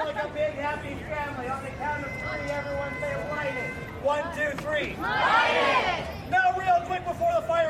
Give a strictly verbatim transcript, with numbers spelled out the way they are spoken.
like a big happy family. On the count of three, everyone say light it. One, two, three. Light it! Now real quick before the fire